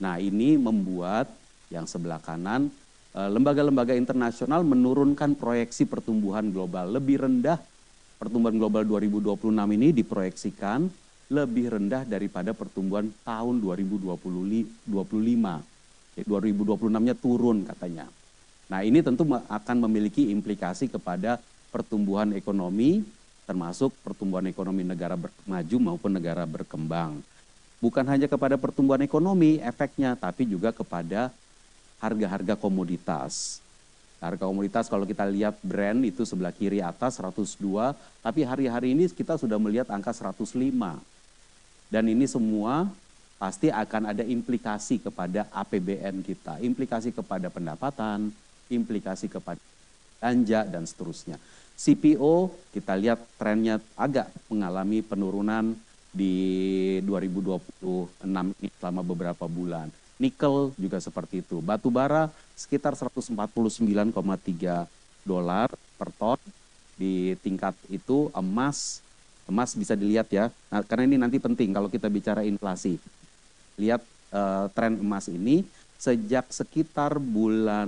Nah, ini membuat yang sebelah kanan, lembaga-lembaga internasional menurunkan proyeksi pertumbuhan global. Lebih rendah, pertumbuhan global 2026 ini diproyeksikan lebih rendah daripada pertumbuhan tahun 2025. 2026-nya turun katanya. Nah, ini tentu akan memiliki implikasi kepada pertumbuhan ekonomi, termasuk pertumbuhan ekonomi negara maju maupun negara berkembang. Bukan hanya kepada pertumbuhan ekonomi efeknya, tapi juga kepada harga-harga komoditas. Harga komoditas kalau kita lihat Brent itu sebelah kiri atas 102, tapi hari-hari ini kita sudah melihat angka 105. Dan ini semua pasti akan ada implikasi kepada APBN kita, implikasi kepada pendapatan, implikasi kepada belanja, dan seterusnya. CPO kita lihat trennya agak mengalami penurunan di 2026 ini selama beberapa bulan. Nikel juga seperti itu. Batu bara sekitar 149,3 dolar per ton di tingkat itu. Emas bisa dilihat ya, nah, karena ini nanti penting kalau kita bicara inflasi. Lihat tren emas ini sejak sekitar bulan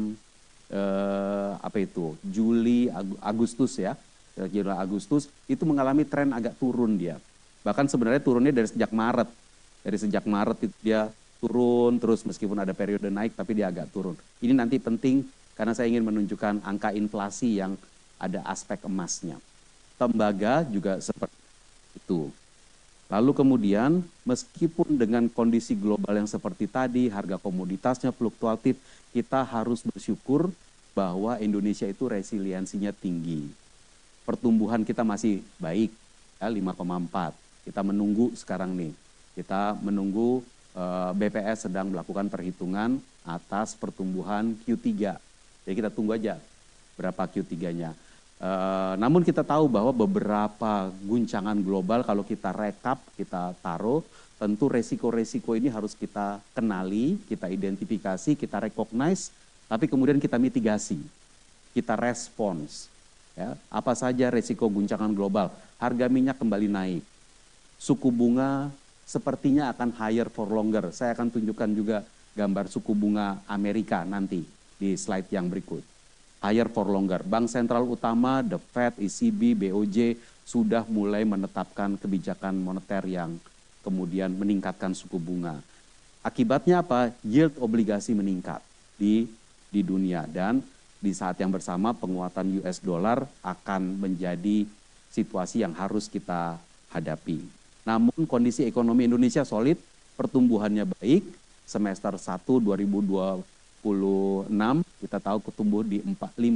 Juli, Agustus ya, kira-kira Agustus itu mengalami tren agak turun dia. Bahkan sebenarnya turunnya dari sejak Maret. Dari sejak Maret itu dia turun terus meskipun ada periode naik tapi dia agak turun. Ini nanti penting karena saya ingin menunjukkan angka inflasi yang ada aspek emasnya. Tembaga juga seperti itu. Lalu kemudian meskipun dengan kondisi global yang seperti tadi, harga komoditasnya fluktuatif, kita harus bersyukur bahwa Indonesia itu resiliensinya tinggi. Pertumbuhan kita masih baik, ya, 5,4. Kita menunggu sekarang nih, kita menunggu BPS sedang melakukan perhitungan atas pertumbuhan Q3. Jadi kita tunggu aja berapa Q3-nya. Namun kita tahu bahwa beberapa guncangan global kalau kita rekap, kita taruh, tentu resiko-resiko ini harus kita kenali, kita identifikasi, kita recognize, tapi kemudian kita mitigasi, kita respons. Ya, apa saja resiko guncangan global? Harga minyak kembali naik, suku bunga sepertinya akan higher for longer. Saya akan tunjukkan juga gambar suku bunga Amerika nanti di slide yang berikut. Higher for longer. Bank sentral utama, The Fed, ECB, BOJ sudah mulai menetapkan kebijakan moneter yang kemudian meningkatkan suku bunga. Akibatnya apa? Yield obligasi meningkat di dunia dan di saat yang bersama penguatan US dollar akan menjadi situasi yang harus kita hadapi. Namun kondisi ekonomi Indonesia solid, pertumbuhannya baik, semester 1 2026 kita tahu tumbuh di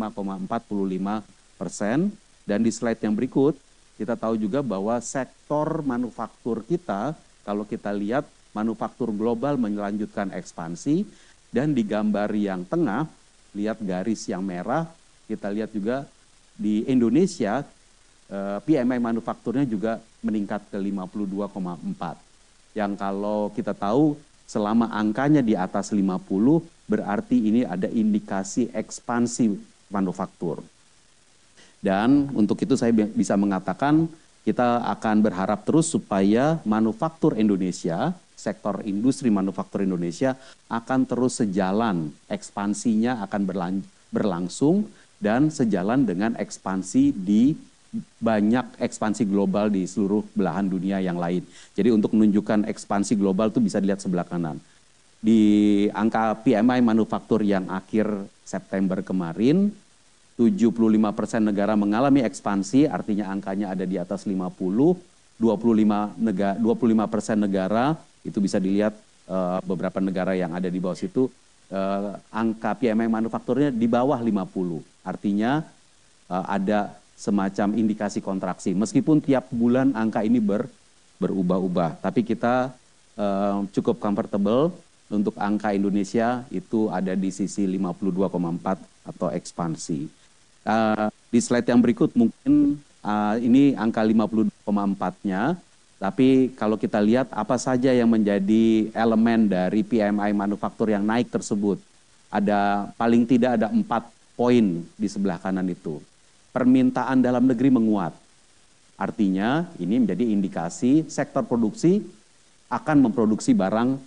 5,45%, dan di slide yang berikut kita tahu juga bahwa sektor manufaktur kita, kalau kita lihat manufaktur global melanjutkan ekspansi, dan di gambar yang tengah lihat garis yang merah, kita lihat juga di Indonesia PMI manufakturnya juga meningkat ke 52,4. Yang kalau kita tahu selama angkanya di atas 50 berarti ini ada indikasi ekspansi manufaktur. Dan untuk itu saya bisa mengatakan kita akan berharap terus supaya manufaktur Indonesia, sektor industri manufaktur Indonesia akan terus sejalan, ekspansinya akan berlangsung dan sejalan dengan ekspansi di banyak ekspansi global di seluruh belahan dunia yang lain. Jadi untuk menunjukkan ekspansi global itu bisa dilihat sebelah kanan. Di angka PMI manufaktur yang akhir September kemarin, 75% negara mengalami ekspansi, artinya angkanya ada di atas 50, 25% negara, itu bisa dilihat beberapa negara yang ada di bawah situ, angka PMI manufakturnya di bawah 50, artinya ada semacam indikasi kontraksi. Meskipun tiap bulan angka ini berubah-ubah, tapi kita cukup comfortable untuk angka Indonesia itu ada di sisi 52,4 atau ekspansi. Di slide yang berikut mungkin ini angka 52,4-nya, tapi kalau kita lihat apa saja yang menjadi elemen dari PMI manufaktur yang naik tersebut, ada paling tidak ada 4 poin di sebelah kanan itu. Permintaan dalam negeri menguat, artinya ini menjadi indikasi sektor produksi akan memproduksi barang